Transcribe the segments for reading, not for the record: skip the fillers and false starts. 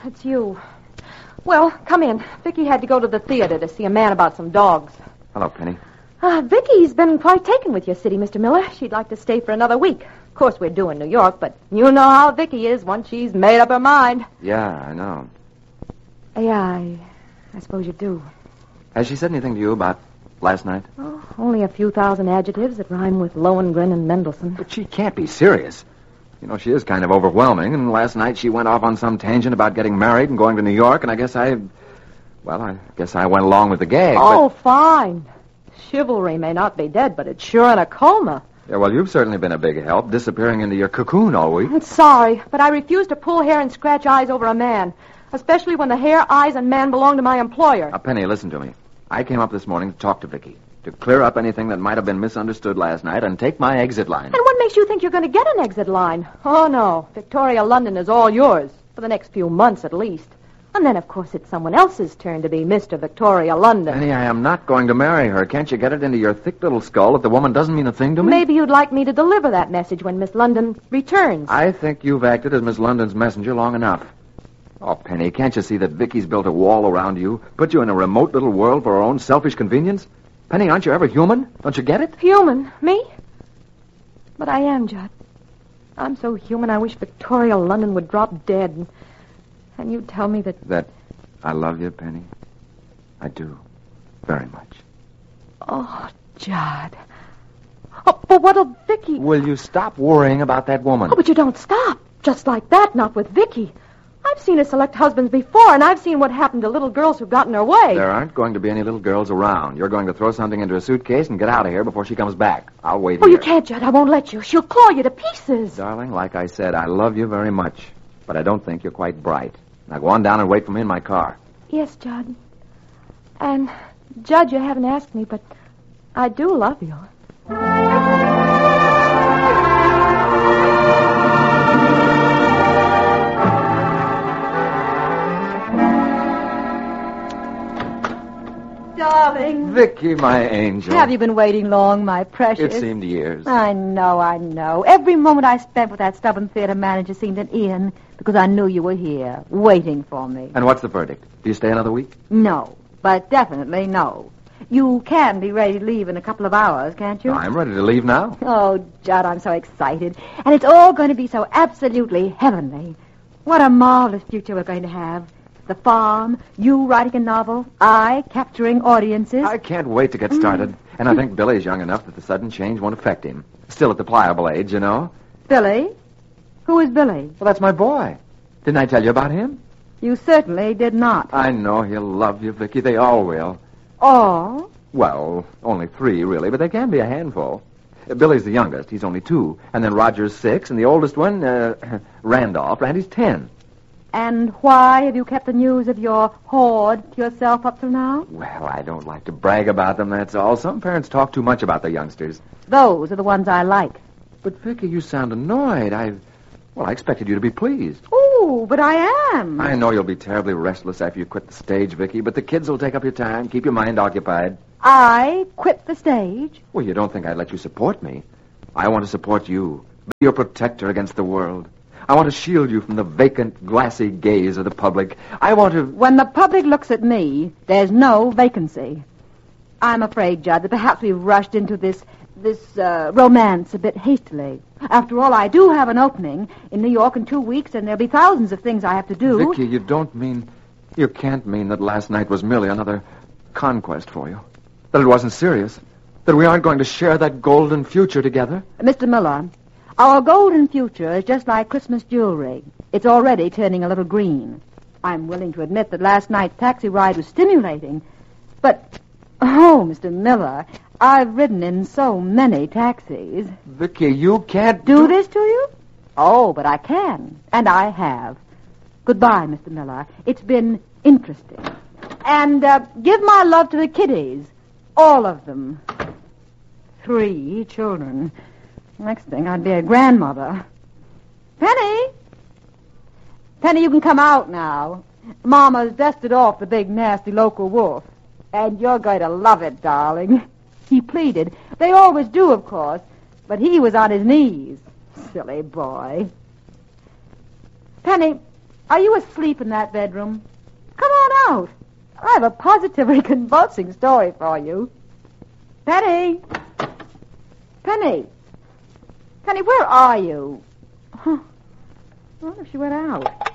it's you. Well, come in. Vicky had to go to the theater to see a man about some dogs. Hello, Penny. Vicky's been quite taken with your city, Mr. Miller. She'd like to stay for another week. Of course, we're due in New York, but you know how Vicky is once she's made up her mind. Yeah, I know. Yeah, I suppose you do. Has she said anything to you about last night? Oh, only a few thousand adjectives that rhyme with Lohengrin and Mendelssohn. But she can't be serious. You know, she is kind of overwhelming, and last night she went off on some tangent about getting married and going to New York, and I guess I went along with the gag. Oh, fine. Chivalry may not be dead, but it's sure in a coma. Yeah, well, you've certainly been a big help, disappearing into your cocoon all week. I'm sorry, but I refuse to pull hair and scratch eyes over a man, especially when the hair, eyes, and man belong to my employer. Penny, listen to me. I came up this morning to talk to Vicky, to clear up anything that might have been misunderstood last night and take my exit line. And what makes you think you're going to get an exit line? Oh, no. Victoria London is all yours, for the next few months at least. And then, of course, it's someone else's turn to be Mr. Victoria London. Penny, I am not going to marry her. Can't you get it into your thick little skull that the woman doesn't mean a thing to me? Maybe you'd like me to deliver that message when Miss London returns. I think you've acted as Miss London's messenger long enough. Oh, Penny, can't you see that Vicky's built a wall around you, put you in a remote little world for her own selfish convenience? Penny, aren't you ever human? Don't you get it? Human? Me? But I am, Judd. I'm so human I wish Victoria London would drop dead. And you tell me that... That I love you, Penny? I do. Very much. Oh, Judd. Oh, but what'll Vicky... Will you stop worrying about that woman? Oh, but you don't stop. Just like that, not with Vicky. I've seen her select husbands before, and I've seen what happened to little girls who got in her way. There aren't going to be any little girls around. You're going to throw something into a suitcase and get out of here before she comes back. I'll wait here. Oh, you can't, Judd. I won't let you. She'll claw you to pieces. Darling, like I said, I love you very much. But I don't think you're quite bright. Now go on down and wait for me in my car. Yes, Judd. And, Judd, you haven't asked me, but I do love you. Darling. Vicky, my angel. Have you been waiting long, my precious? It seemed years. I know. Every moment I spent with that stubborn theater manager seemed an in because I knew you were here, waiting for me. And what's the verdict? Do you stay another week? No, but definitely no. You can be ready to leave in a couple of hours, can't you? I'm ready to leave now. Oh, Judd, I'm so excited. And it's all going to be so absolutely heavenly. What a marvelous future we're going to have. The farm, you writing a novel, I capturing audiences. I can't wait to get started. And I think Billy's young enough that the sudden change won't affect him. Still at the pliable age, you know. Billy? Who is Billy? Well, that's my boy. Didn't I tell you about him? You certainly did not. I know he'll love you, Vicky. They all will. All? Well, only 3, really, but they can be a handful. Billy's the youngest. He's only 2. And then Roger's 6, and the oldest one, Randolph. Randy's 10. And why have you kept the news of your hoard to yourself up till now? Well, I don't like to brag about them, that's all. Some parents talk too much about their youngsters. Those are the ones I like. But, Vicky, you sound annoyed. I expected you to be pleased. Oh, but I am. I know you'll be terribly restless after you quit the stage, Vicky, but the kids will take up your time, keep your mind occupied. I quit the stage? Well, you don't think I'd let you support me. I want to support you, be your protector against the world. I want to shield you from the vacant, glassy gaze of the public. I want to... When the public looks at me, there's no vacancy. I'm afraid, Judd, that perhaps we've rushed into this romance a bit hastily. After all, I do have an opening in New York in 2 weeks, and there'll be thousands of things I have to do. Vicky, you can't mean that last night was merely another conquest for you. That it wasn't serious. That we aren't going to share that golden future together. Mr. Miller, our golden future is just like Christmas jewelry. It's already turning a little green. I'm willing to admit that last night's taxi ride was stimulating. But, oh, Mr. Miller, I've ridden in so many taxis. Vicky, you can't do this to you? Oh, but I can. And I have. Goodbye, Mr. Miller. It's been interesting. And give my love to the kiddies. All of them. 3 children. Next thing, I'd be a grandmother. Penny! Penny, you can come out now. Mama's dusted off the big, nasty local wolf. And you're going to love it, darling. He pleaded. They always do, of course. But he was on his knees. Silly boy. Penny, Are you asleep in that bedroom? Come on out. I have a positively convulsing story for you. Penny! Penny! Penny, where are you? Huh. I wonder if she went out.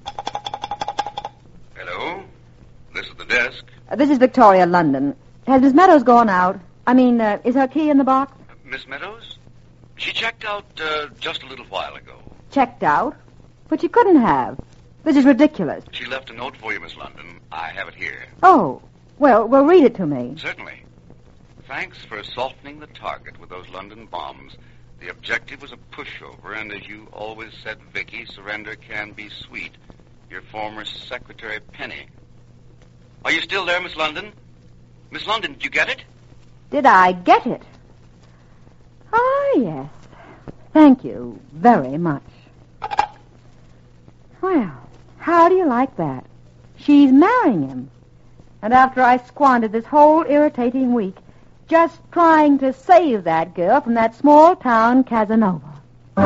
Hello? This is the desk. This is Victoria London. Has Miss Meadows gone out? I mean, is her key in the box? Miss Meadows? She checked out just a little while ago. Checked out? But she couldn't have. This is ridiculous. She left a note for you, Miss London. I have it here. Oh, well, read it to me. Certainly. Thanks for softening the target with those London bombs. The objective was a pushover, and as you always said, Vicky, surrender can be sweet. Your former secretary, Penny. Are you still there, Miss London? Miss London, did you get it? Did I get it? Ah, yes. Thank you very much. Well, how do you like that? She's marrying him. And after I squandered this whole irritating week just trying to save that girl from that small-town Casanova.